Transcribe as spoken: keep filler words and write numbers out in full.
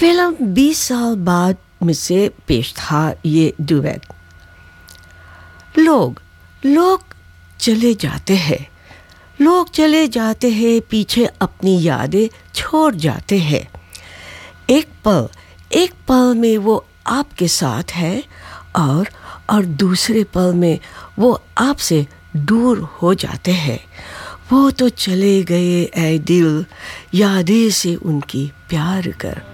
Film बीस साल बाद में से पेश था ये डुएट। लोग लोग चले जाते हैं, लोग चले जाते हैं, पीछे अपनी यादें छोड़ जाते हैं। एक पल एक पल में वो आपके साथ है और और दूसरे पल में वो आपसे दूर हो जाते हैं। वो तो चले गए ऐ दिल, यादें से उनकी प्यार कर।